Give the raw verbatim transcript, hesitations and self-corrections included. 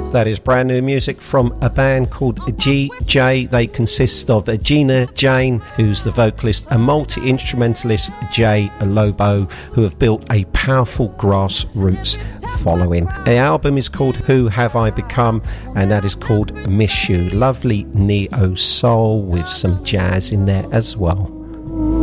That is brand new music from a band called G J. They consist of Gina Jane, who's the vocalist, and multi-instrumentalist Jay Lobo, who have built a powerful grassroots following. The album is called Who Have I Become, and that is called Miss You. Lovely neo soul with some jazz in there as well.